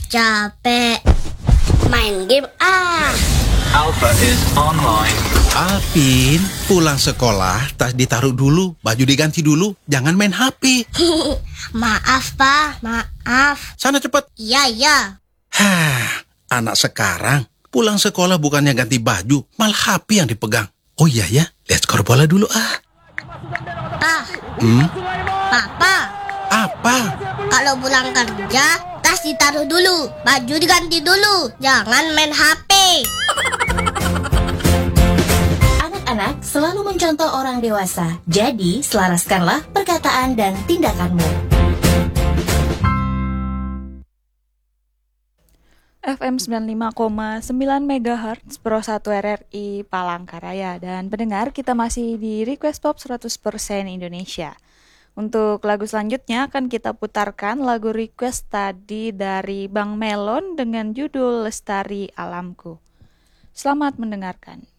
Capek. Main game Alpha is online. Alvin, pulang sekolah, tas ditaruh dulu, baju diganti dulu, jangan main HP. Maaf, Pak. Maaf. Sana cepat. Iya. Anak sekarang pulang sekolah bukannya ganti baju, malah HP yang dipegang. Oh iya ya, lihat skor bola dulu Pak. Papa. Apa? Kalau pulang kerja, tas ditaruh dulu, baju diganti dulu. Jangan main HP. Anak-anak selalu mencontoh orang dewasa. Jadi, selaraskanlah perkataan dan tindakanmu. FM 95,9 MHz Pro 1 RRI Palangkaraya. Dan pendengar, kita masih di Request Pop 100% Indonesia. Untuk lagu selanjutnya akan kita putarkan lagu request tadi dari Bang Melon dengan judul Lestari Alamku. Selamat mendengarkan.